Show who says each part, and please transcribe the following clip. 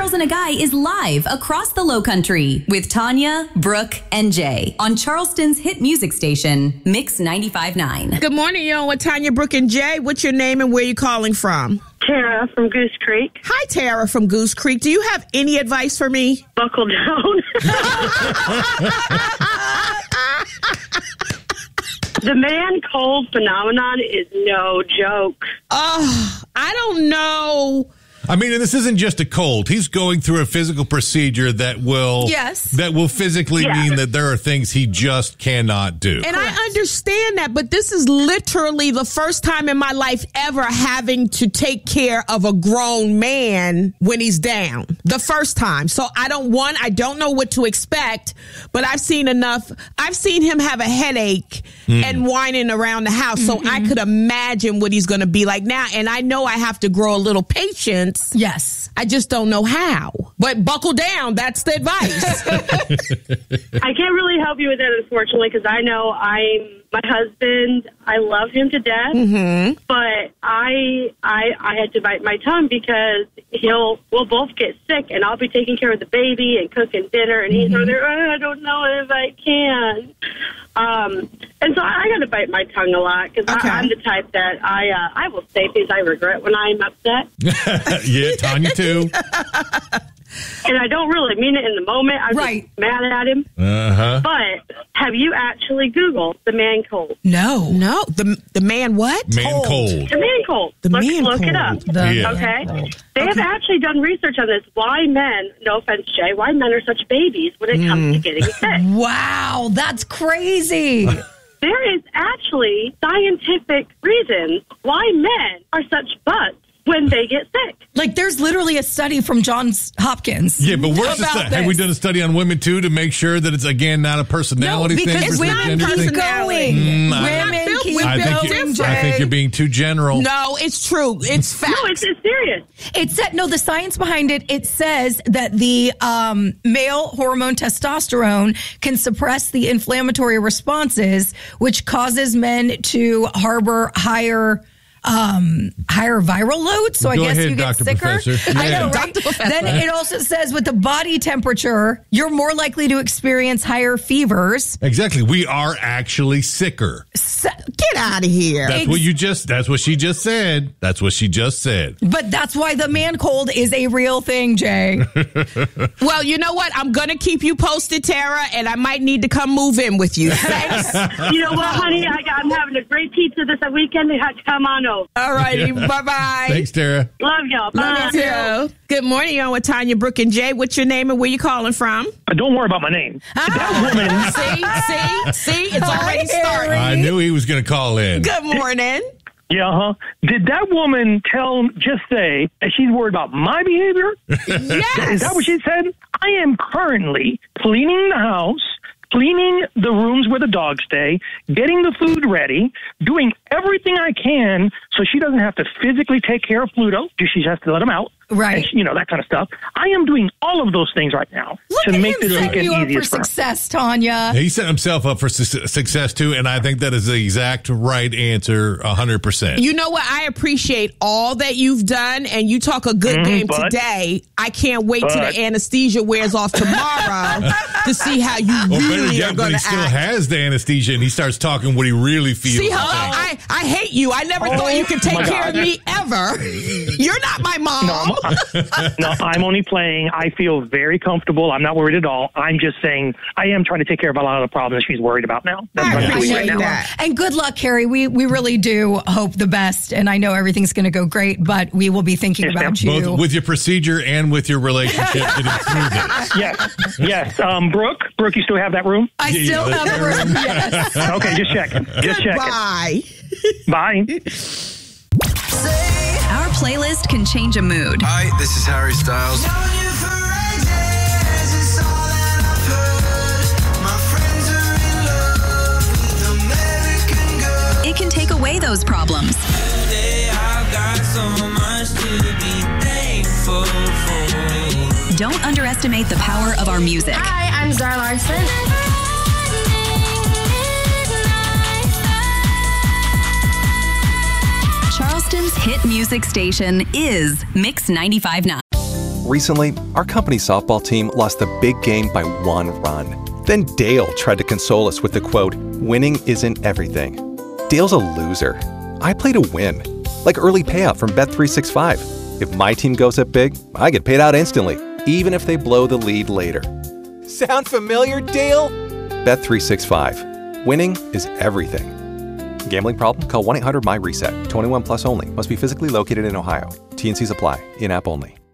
Speaker 1: Girls and a Guy is live across the Lowcountry with Tanya, Brooke, and Jay on Charleston's hit music station, Mix 95.9.
Speaker 2: Good morning, you're on with Tanya, Brooke, and Jay. What's your name and where you calling from?
Speaker 3: Tara from Goose Creek.
Speaker 2: Hi, Tara from Goose Creek. Do you have any advice for me?
Speaker 3: Buckle down. The man cold phenomenon is no joke.
Speaker 2: I don't know.
Speaker 4: I mean, and this isn't just a cold. He's going through a physical procedure that will physically mean that there are things he just cannot do.
Speaker 2: And I understand that, but this is literally the first time in my life ever having to take care of a grown man when he's down. The first time. So I don't know what to expect, but I've seen enough. I've seen him have a headache and whining around the house. So I could imagine what he's going to be like now. And I know I have to grow a little patience.
Speaker 5: Yes.
Speaker 2: I just don't know how. But buckle down. That's the advice.
Speaker 3: I can't really help you with that, unfortunately, because I know my husband, I love him to death, but I had to bite my tongue because we'll both get sick, and I'll be taking care of the baby and cooking dinner, and he's over there, I don't know if I can. And so I got to bite my tongue a lot because I'm the type that I will say things I regret when I'm upset.
Speaker 4: Yeah, Tanya too.
Speaker 3: And I don't really mean it in the moment. I'm just mad at him. But have you actually Googled the man cold?
Speaker 2: No. The man what?
Speaker 4: Man cold.
Speaker 3: The man cold. Look it up. Okay? They have actually done research on this. Why men, no offense, Jay, why men are such babies when it comes to getting sick.
Speaker 5: Wow, that's crazy.
Speaker 3: There is actually scientific reasons why men are such butts when they get sick.
Speaker 5: Like, there's literally a study from Johns Hopkins.
Speaker 4: Yeah, but where's the study? Have we done a study on women, too, to make sure that it's, again, not a personality thing?
Speaker 5: Because women keep going.
Speaker 4: I think you're being too general.
Speaker 2: No, it's true. It's fact.
Speaker 3: No, it's serious.
Speaker 5: The science behind it says that the male hormone testosterone can suppress the inflammatory responses, which causes men to harbor higher viral loads, so I guess you get sicker. I know, right? Then it also says with the body temperature, you're more likely to experience higher fevers.
Speaker 4: Exactly. We are actually sicker.
Speaker 2: Get out of here.
Speaker 4: That's what she just said. That's what she just said.
Speaker 5: But that's why the man cold is a real thing, Jay.
Speaker 2: Well, you know what? I'm going to keep you posted, Tara, and I might need to come move in with you. Thanks.
Speaker 3: You know what, honey? I'm having a great pizza this weekend. Come on over.
Speaker 2: All righty. Bye-bye.
Speaker 4: Thanks, Tara.
Speaker 3: Love y'all. Bye.
Speaker 2: Love you. Good morning. You're on with Tanya, Brooke, and Jay. What's your name and where you calling from?
Speaker 6: Don't worry about my name. That woman.
Speaker 2: See? It's already started.
Speaker 4: I knew he was going to call in.
Speaker 2: Good morning.
Speaker 6: Yeah, Did that woman just say that she's worried about my behavior?
Speaker 2: Yes.
Speaker 6: Is that what she said? I am currently cleaning the house, cleaning the rooms where the dogs stay, getting the food ready, doing everything I can so she doesn't have to physically take care of Pluto. She has to let him out.
Speaker 5: Right.
Speaker 6: And, that kind of stuff. I am doing all of those things right now to make this weekend easier for her.
Speaker 5: Success, Tanya.
Speaker 4: He set himself up for success, too, and I think that is the exact right answer, 100%.
Speaker 2: You know what? I appreciate all that you've done, and you talk a good game today. I can't wait till the anesthesia wears off tomorrow to see how you really are going to act.
Speaker 4: But he still has the anesthesia, and he starts talking what he really feels.
Speaker 2: See, hello? I hate you. I never thought you could take care of me ever. You're not my mom.
Speaker 6: No, I'm only playing. I feel very comfortable. I'm not worried at all. I'm just saying I am trying to take care of a lot of the problems she's worried about now. That's what I'm doing right now.
Speaker 5: And good luck, Carrie. We really do hope the best, and I know everything's going to go great, but we will be thinking about you.
Speaker 4: Both with your procedure and with your relationship getting through this.
Speaker 6: Yes. Brooke, you still have that room?
Speaker 5: I still have a room, yes.
Speaker 6: Okay, just checking.
Speaker 2: Bye.
Speaker 6: Bye.
Speaker 1: Our playlist can change a mood.
Speaker 7: Hi, this is Harry Styles.
Speaker 1: It can take away those problems. Don't underestimate the power of our music.
Speaker 8: Hi, I'm Zara Larson.
Speaker 1: Charleston's hit music station is Mix 95.9.
Speaker 7: Recently, our company's softball team lost the big game by 1 run. Then Dale tried to console us with the quote, "Winning isn't everything." Dale's a loser. I play to win. Like early payout from Bet365. If my team goes up big, I get paid out instantly, even if they blow the lead later. Sound familiar, Dale? Bet365. Winning is everything. Gambling problem? Call 1-800-MY-RESET. 21 plus only. Must be physically located in Ohio. T&Cs apply. In-app only.